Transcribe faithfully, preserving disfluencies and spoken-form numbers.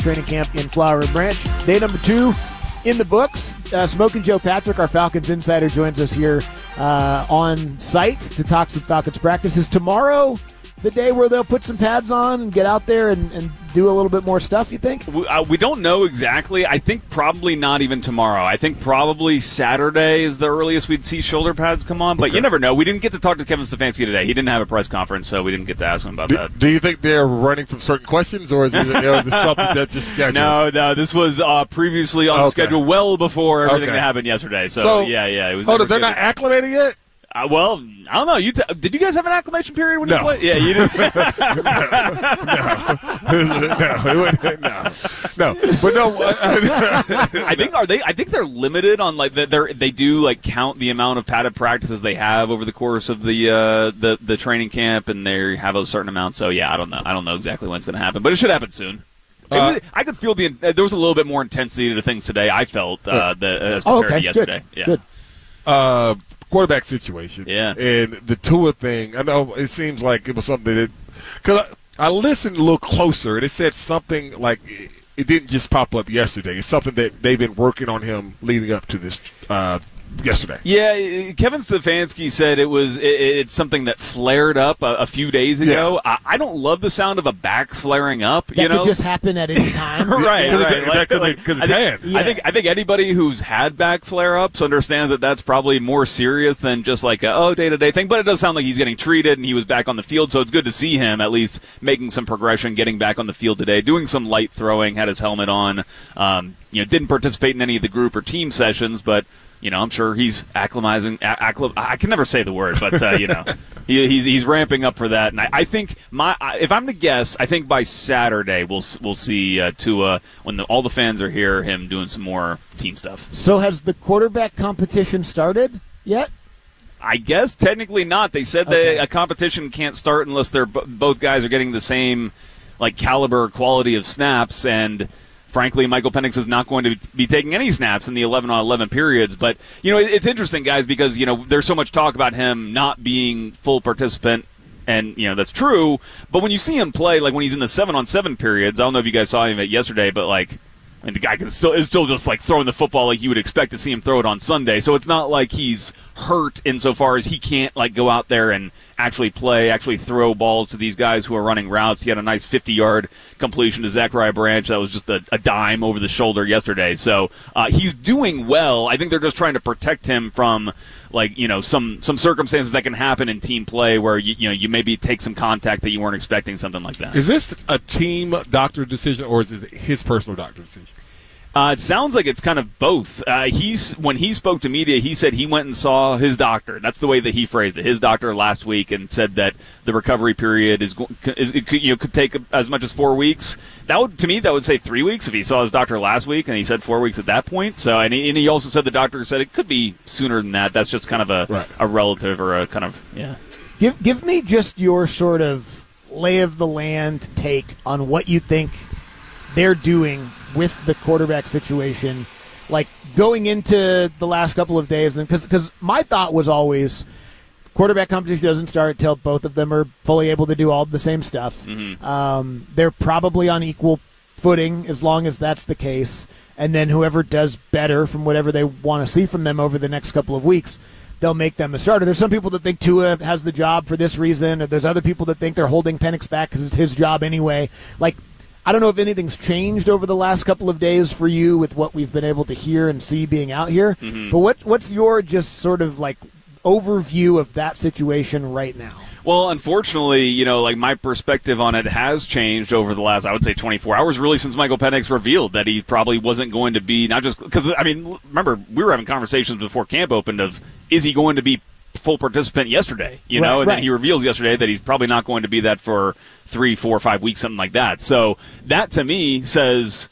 training camp in Flowery Branch. Day number two in the books. Uh, Smoking Joe Patrick, our Falcons insider, joins us here uh, on site to talk some Falcons practices. Tomorrow, the day where they'll put some pads on and get out there and, and do a little bit more stuff, you think? We, uh, we don't know exactly. I think probably not even tomorrow. I think probably Saturday is the earliest we'd see shoulder pads come on, but okay. You never know. We didn't get to talk to Kevin Stefanski today. He didn't have a press conference, so we didn't get to ask him about do, that. Do you think they're running from certain questions, or is it, is it something that's just scheduled? No, no, this was uh, previously on okay. the schedule well before everything okay. that happened yesterday. So, so yeah, yeah. It was hold on, they're not acclimated yet? Uh, well, I don't know. You t- did you guys have an acclimation period when no. you played? Yeah, you didn't. no, no, no, no. But no, I think are they? I think they're limited on like they they do like count the amount of padded practices they have over the course of the uh, the the training camp, and they have a certain amount. So yeah, I don't know. I don't know exactly when it's going to happen, but it should happen soon. Uh, was, I could feel the there was a little bit more intensity to things today. I felt uh, the, as compared oh, okay. to yesterday. Good. Yeah. Good. Uh, quarterback situation. Yeah. And the Tua thing, I know it seems like it was something that – because I, I listened a little closer, and it said something like it, it didn't just pop up yesterday. It's something that they've been working on him leading up to this uh, yesterday. Yeah, Kevin Stefanski said it was it, it's something that flared up a, a few days ago. Yeah. I, I don't love the sound of a back flaring up. That you know, could just happen at any time. right, Cause right. It, Like, cause like, it, cause I, think, yeah. I think I think anybody who's had back flare-ups understands that that's probably more serious than just like a oh day-to-day thing. But it does sound like he's getting treated and he was back on the field, so it's good to see him at least making some progression, getting back on the field today, doing some light throwing, had his helmet on. Um, you know, didn't participate in any of the group or team sessions, but. You know, I'm sure he's acclimatizing. Acclim- I can never say the word, but uh, you know, he, he's he's ramping up for that. And I, I think my if I'm to guess, I think by Saturday we'll we'll see uh, Tua when the, all the fans are here, him doing some more team stuff. So has the quarterback competition started yet? I guess technically not. They said okay. that a competition can't start unless they're both guys are getting the same like caliber quality of snaps and. Frankly, Michael Penix is not going to be taking any snaps in the eleven on eleven periods. But, you know, it's interesting, guys, because, you know, there's so much talk about him not being full participant, and, you know, that's true. But when you see him play, like when he's in the seven on seven periods, I don't know if you guys saw him yesterday, but, like, I mean, the guy can still is still just, like, throwing the football like you would expect to see him throw it on Sunday. So it's not like he's hurt insofar as he can't, like, go out there and actually play, actually throw balls to these guys who are running routes. He had a nice fifty-yard completion to Zachariah Branch. That was just a, a dime over the shoulder yesterday. So uh, he's doing well. I think they're just trying to protect him from, like, you know, some, some circumstances that can happen in team play where, you, you know, you maybe take some contact that you weren't expecting, something like that. Is this a team doctor decision or is it his personal doctor decision? Uh, it sounds like it's kind of both. Uh, he's when he spoke to media, he said he went and saw his doctor. That's the way that he phrased it. His doctor last week, and said that the recovery period is, is it could, you know, could take as much as four weeks. That would, to me, that would say three weeks if he saw his doctor last week, and he said four weeks at that point. So, and he, and he also said the doctor said it could be sooner than that. That's just kind of a right. a relative or a kind of yeah. Give give me just your sort of lay of the land take on what you think they're doing with the quarterback situation, like going into the last couple of days. Because because my thought was always quarterback competition doesn't start until both of them are fully able to do all the same stuff. Mm-hmm. Um, they're probably on equal footing as long as that's the case. And then whoever does better from whatever they want to see from them over the next couple of weeks, they'll make them a starter. There's some people that think Tua has the job for this reason, or there's other people that think they're holding Penix back because it's his job anyway. Like, I don't know if anything's changed over the last couple of days for you with what we've been able to hear and see being out here. Mm-hmm. But what what's your just sort of like overview of that situation right now? Well, unfortunately, you know, like my perspective on it has changed over the last, I would say, twenty-four hours, really since Michael Penix revealed that he probably wasn't going to be, not just because, I mean, remember, we were having conversations before camp opened of, is he going to be full participant yesterday, you know, right, and right. then he reveals yesterday that he's probably not going to be that for three, four, five weeks, something like that. So that to me says